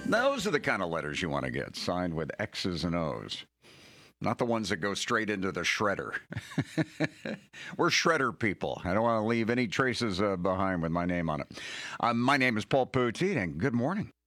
Those are the kind of letters you want to get signed with X's and O's. Not the ones that go straight into the shredder. We're shredder people. I don't want to leave any traces behind with my name on it. My name is Paul Poteet, and good morning.